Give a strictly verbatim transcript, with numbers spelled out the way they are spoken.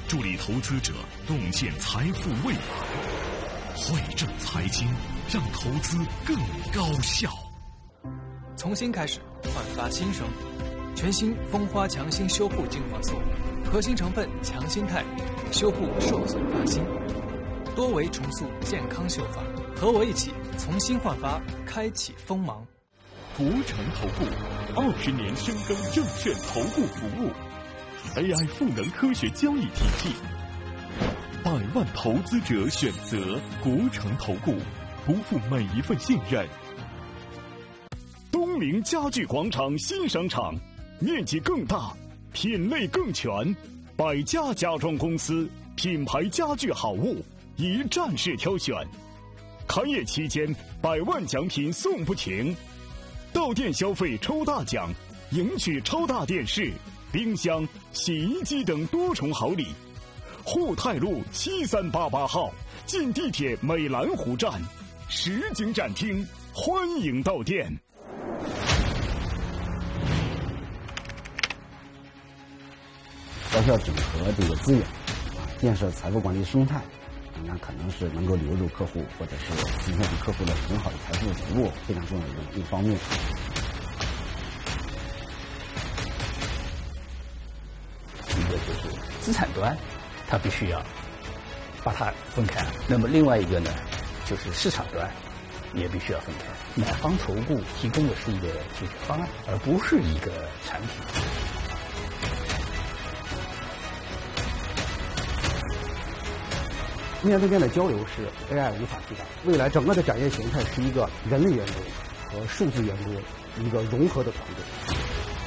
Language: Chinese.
助力投资者洞见财富未来。汇正财经，让投资更高效。 从新开始，焕发新生。全新蜂花强心修护精华素，核心成分强心肽，修护受损发心，多维重塑健康秀发。和我一起重新焕发，开启锋芒。 国诚投顾二十年深耕证券投顾服务 ，A I 赋能科学交易体系，百万投资者选择国诚投顾，不负每一份信任。东明家具广场新商场，面积更大，品类更全，百家家装公司品牌家具好物一站式挑选。开业期间，百万奖品送不停，到店消费抽大奖，赢取超大电视、冰箱、洗衣机等多重好礼。沪太路七三八八号，进地铁美兰湖站，实景展厅，欢迎到店。 高效整合这个资源，啊，建设财富管理生态。那可能是能够留住客户，或者是提供给客户的很好的财富服务，非常重要的一方面。 一个就是资产端，它必须要把它分开；那么另外一个呢，就是市场端，也必须要分开。买方投顾提供的是一个解决方案，而不是一个产品。 面对面的交流是 A I 无法替代。未来整个的展业形态是一个人力员工和数字员工一个融合的团队。